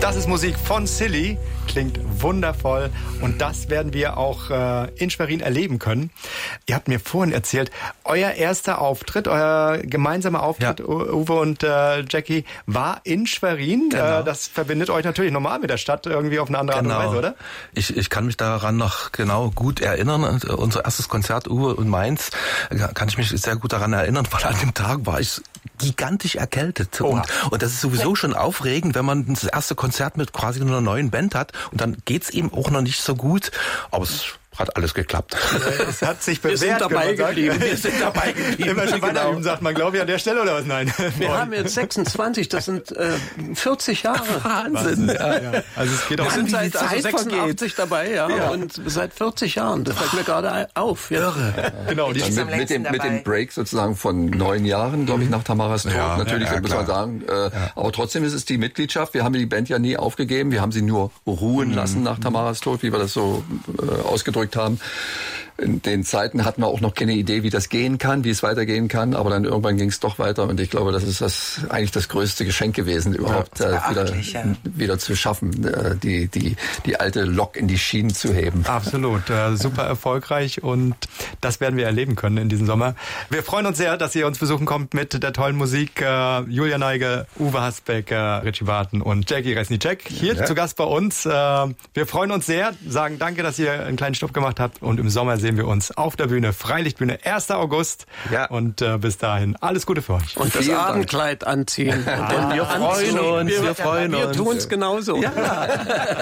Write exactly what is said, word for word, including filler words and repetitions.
Das ist Musik von Silly, klingt wundervoll und das werden wir auch äh, in Schwerin erleben können. Ihr habt mir vorhin erzählt, euer erster Auftritt, euer gemeinsamer Auftritt, ja. Uwe und äh, Jackie, war in Schwerin. Genau. Äh, das verbindet euch natürlich normal mit der Stadt irgendwie auf eine andere genau. Art und Weise, oder? Ich, ich kann mich daran noch genau gut erinnern. Und unser erstes Konzert, Uwe und meins, kann ich mich sehr gut daran erinnern, weil an dem Tag war ich gigantisch erkältet. Und, und das ist sowieso schon aufregend, wenn man das erste Konzert mit quasi einer neuen Band hat und dann geht's ihm auch noch nicht so gut. Aber es hat alles geklappt. Es hat sich bewährt. Wir sind dabei geblieben. Wir sind dabei geblieben. Immer schon weiter genau. üben, sagt man, glaube ich, an der Stelle oder was? Nein. Wir haben jetzt sechsundzwanzig, das sind äh, vierzig Jahre. Wahnsinn. Ja, ja. Also es geht auch Wir sind wie die seit also Zeit sechsundachtzig dabei, ja, ja, und seit vierzig Jahren. Das fällt mir gerade auf. Ja. Irre. Genau, die Mit, mit, dem, mit dem Break sozusagen von neun Jahren, glaube ich, nach Tamaras Tod. Ja, Natürlich, ja, ja, muss man sagen. Äh, ja. Aber trotzdem ist es die Mitgliedschaft. Wir haben die Band ja nie aufgegeben. Wir haben sie nur ruhen mhm. lassen nach Tamaras Tod, wie wir das so äh, ausgedrückt haben. In den Zeiten hatten wir auch noch keine Idee, wie das gehen kann, wie es weitergehen kann, aber dann irgendwann ging es doch weiter und ich glaube, das ist das eigentlich das größte Geschenk gewesen, überhaupt ja, äh, wieder, ja. wieder zu schaffen, äh, die die die alte Lok in die Schienen zu heben. Absolut, äh, super erfolgreich und das werden wir erleben können in diesem Sommer. Wir freuen uns sehr, dass ihr uns besuchen kommt mit der tollen Musik. Äh, Julia Neige, Uwe Hasbeck, äh, Richie Barton und Jackie Resnicek hier ja. zu Gast bei uns. Äh, wir freuen uns sehr, sagen danke, dass ihr einen kleinen Stopp gemacht habt und im Sommer sehen wir uns auf der Bühne, Freilichtbühne, erster August. Ja. Und äh, bis dahin alles Gute für euch. Und das Abendkleid anziehen. Ah, wir freuen uns, wir, wir freuen uns. Wir tun es genauso. Ja.